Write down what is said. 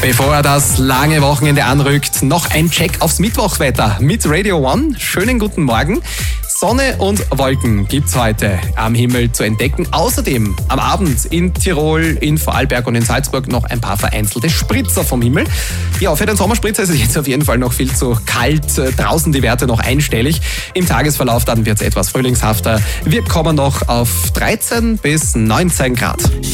Bevor das lange Wochenende anrückt, noch ein Check aufs Mittwochswetter mit Radio One. Schönen guten Morgen. Sonne und Wolken gibt's heute am Himmel zu entdecken. Außerdem am Abend in Tirol, in Vorarlberg und in Salzburg noch ein paar vereinzelte Spritzer vom Himmel. Ja, für den Sommerspritzer ist es jetzt auf jeden Fall noch viel zu kalt. Draußen die Werte noch einstellig. Im Tagesverlauf dann wird's etwas frühlingshafter. Wir kommen noch auf 13 bis 19 Grad.